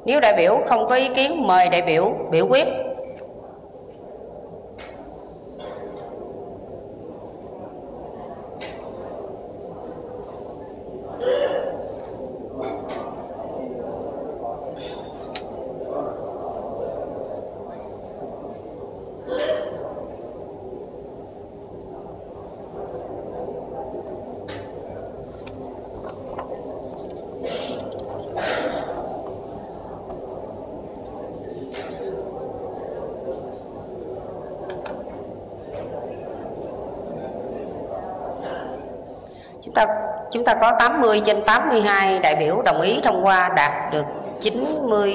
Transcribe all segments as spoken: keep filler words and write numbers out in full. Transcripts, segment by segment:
Nếu đại biểu không có ý kiến, mời đại biểu biểu quyết. Chúng ta chúng ta có tám mươi trên tám mươi hai đại biểu đồng ý thông qua, đạt được chín mươi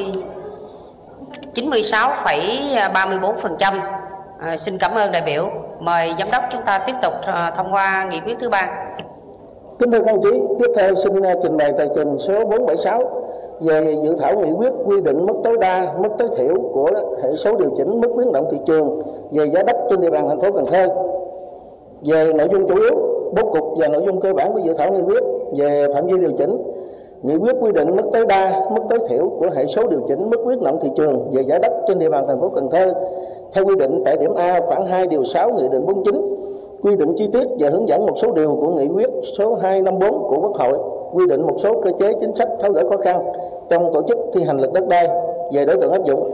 chín mươi sáu phẩy ba mươi bốn phần trăm. À, xin cảm ơn đại biểu. Mời giám đốc chúng ta tiếp tục à, thông qua nghị quyết thứ ba. Kính thưa các đồng chí, tiếp theo xin trình bày tờ trình số bốn bảy sáu về dự thảo nghị quyết quy định mức tối đa, mức tối thiểu của hệ số điều chỉnh mức biến động thị trường về giá đất trên địa bàn thành phố Cần Thơ. Về nội dung chủ yếu, bố cục và nội dung cơ bản của dự thảo nghị quyết. Về phạm vi điều chỉnh, nghị quyết quy định mức tối đa, mức tối thiểu của hệ số điều chỉnh mức biến động thị trường về giá đất trên địa bàn thành phố Cần Thơ theo quy định tại điểm A khoảng hai điều sáu Nghị định bốn mươi chín, quy định chi tiết và hướng dẫn một số điều của nghị quyết số hai trăm năm mươi tư của Quốc hội, quy định một số cơ chế chính sách tháo gỡ khó khăn trong tổ chức thi hành luật đất đai về đối tượng áp dụng.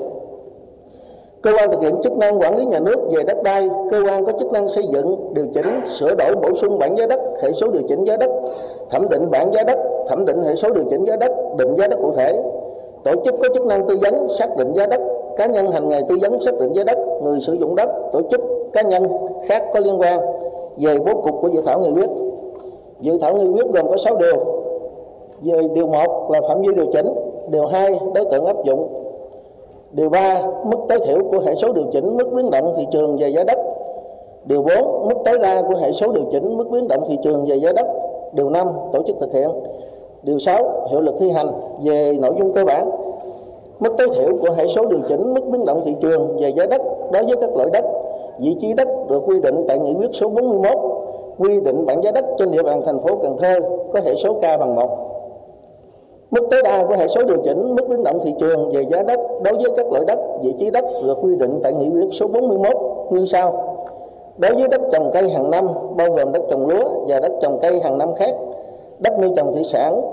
Cơ quan thực hiện chức năng quản lý nhà nước về đất đai, cơ quan có chức năng xây dựng, điều chỉnh, sửa đổi, bổ sung bảng giá đất, hệ số điều chỉnh giá đất, thẩm định bảng giá đất, thẩm định hệ số điều chỉnh giá đất, định giá đất cụ thể. Tổ chức có chức năng tư vấn, xác định giá đất, cá nhân hành nghề tư vấn xác định giá đất, người sử dụng đất, tổ chức cá nhân khác có liên quan. Về bố cục của dự thảo nghị quyết, dự thảo nghị quyết gồm có sáu điều. Về điều một là phạm vi điều chỉnh, điều hai đối tượng áp dụng, điều ba mức tối thiểu của hệ số điều chỉnh mức biến động thị trường về giá đất, điều bốn mức tối đa của hệ số điều chỉnh mức biến động thị trường về giá đất, điều năm tổ chức thực hiện, điều sáu hiệu lực thi hành. Về nội dung cơ bản, mức tối thiểu của hệ số điều chỉnh mức biến động thị trường về giá đất đối với các loại đất, vị trí đất được quy định tại nghị quyết số bốn mươi mốt, quy định bảng giá đất trên địa bàn thành phố Cần Thơ có hệ số K bằng một. Mức tối đa của hệ số điều chỉnh mức biến động thị trường về giá đất đối với các loại đất, vị trí đất được quy định tại nghị quyết số bốn mươi mốt như sau. Đối với đất trồng cây hàng năm bao gồm đất trồng lúa và đất trồng cây hàng năm khác, đất nuôi trồng thủy sản